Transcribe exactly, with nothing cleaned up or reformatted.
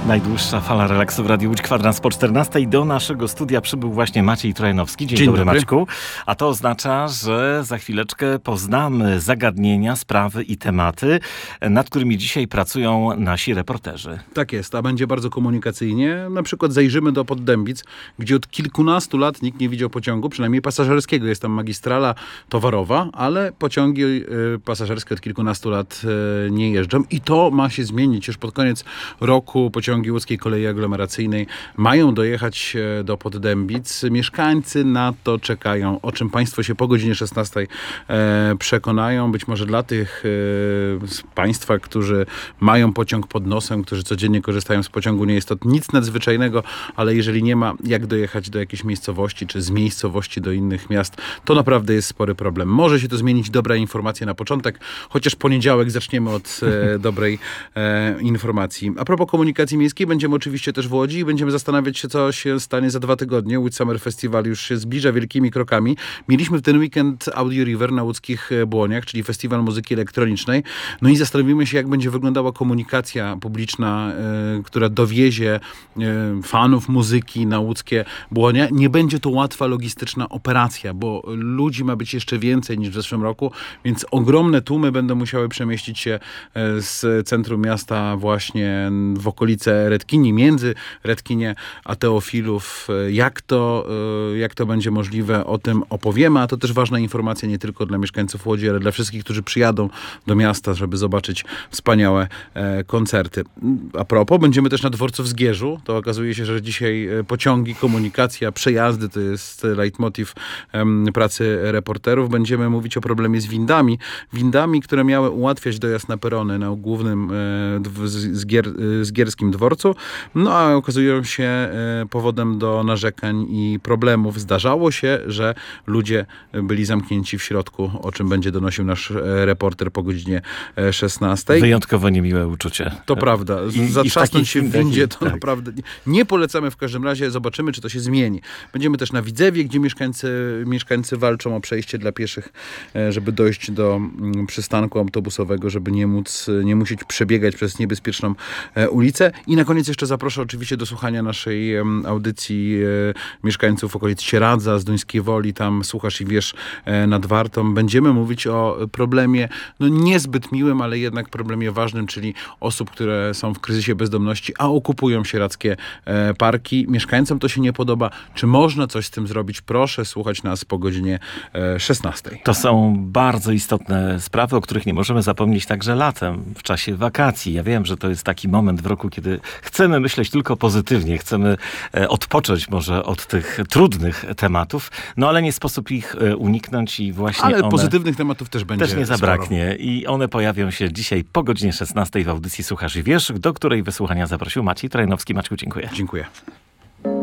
Najdłuższa fala relaksu w Radiu Łódź, kwadrans po czternastej. Do naszego studia przybył właśnie Maciej Trojanowski. Dzień, Dzień dobry, dobry, Maćku. A to oznacza, że za chwileczkę poznamy zagadnienia, sprawy i tematy, nad którymi dzisiaj pracują nasi reporterzy. Tak jest, a będzie bardzo komunikacyjnie. Na przykład zajrzymy do Poddębic, gdzie od kilkunastu lat nikt nie widział pociągu, przynajmniej pasażerskiego. Jest tam magistrala towarowa, ale pociągi y, pasażerskie od kilkunastu lat y, nie jeżdżą. I to ma się zmienić. Już pod koniec roku pociągi Łódzkiej Kolei Aglomeracyjnej mają dojechać do Poddębic. Mieszkańcy na to czekają, o czym państwo się po godzinie szesnastej e, przekonają. Być może dla tych e, z państwa, którzy mają pociąg pod nosem, którzy codziennie korzystają z pociągu, nie jest to nic nadzwyczajnego, ale jeżeli nie ma jak dojechać do jakiejś miejscowości, czy z miejscowości do innych miast, to naprawdę jest spory problem. Może się to zmienić. Dobra informacja na początek, chociaż poniedziałek zaczniemy od e, dobrej e, informacji. A propos komunikacji miejskiej, będziemy oczywiście też w Łodzi i będziemy zastanawiać się, co się stanie za dwa tygodnie. Łódź Summer Festival już się zbliża wielkimi krokami. Mieliśmy w ten weekend Audio River na łódzkich Błoniach, czyli festiwal muzyki elektronicznej. No i zastanowimy się, jak będzie wyglądała komunikacja publiczna, y, która dowiezie y, fanów muzyki na łódzkie Błonia. Nie będzie to łatwa logistyczna operacja, bo ludzi ma być jeszcze więcej niż w zeszłym roku, więc ogromne tłumy będą musiały przemieścić się z centrum miasta właśnie w okolice Redkini, między Redkinie a Teofilów. Jak to, jak to będzie możliwe, o tym opowiemy, a to też ważna informacja nie tylko dla mieszkańców Łodzi, ale dla wszystkich, którzy przyjadą do miasta, żeby zobaczyć wspaniałe e, koncerty. A propos, będziemy też na dworcu w Zgierzu. To okazuje się, że dzisiaj pociągi, komunikacja, przejazdy to jest leitmotiv em, pracy reporterów. Będziemy mówić o problemie z windami. Windami, które miały ułatwiać dojazd na perony na głównym e, zgier, zgierskim dworcu. No a okazują się e, powodem do narzekań i problemów. Zdarzało się, że ludzie byli zamknięci w środku, o czym będzie donosił nasz e, reporter po godzinie e, szesnastej. Wyjątkowo niemiłe uczucie. To prawda. I, Zatrzasnąć się w windzie to tak. naprawdę nie, nie polecamy w każdym razie. Zobaczymy, czy to się zmieni. Będziemy też na Widzewie, gdzie mieszkańcy, mieszkańcy walczą o przejście dla pieszych, e, żeby dojść do mm, przystanku autobusowego, żeby nie móc, nie musieć przebiegać przez niebezpieczną e, ulicę. I na koniec jeszcze zaproszę oczywiście do słuchania naszej e, audycji e, mieszkańców okolic Sieradza, z Duńskiej Woli. Tam słuchasz i wiesz e, nad Wartą. Będziemy mówić o problemie, no niezbyt miłym, ale jednak problemie ważnym, czyli osób, które są w kryzysie bezdomności, a okupują sieradzkie e, parki. Mieszkańcom to się nie podoba. Czy można coś z tym zrobić? Proszę słuchać nas po godzinie e, szesnastej. To są bardzo istotne sprawy, o których nie możemy zapomnieć także latem, w czasie wakacji. Ja wiem, że to jest taki moment w roku, kiedy chcemy myśleć tylko pozytywnie, chcemy e, odpocząć może od tych trudnych tematów, no ale nie sposób ich e, uniknąć i właśnie Ale one pozytywnych tematów też będzie też nie zabraknie. Sporo. I one pojawią się dzisiaj po godzinie szesnastej w audycji Słuchasz i Wiesz, do której wysłuchania zaprosił Maciej Trojanowski. Maćku, dziękuję. Dziękuję.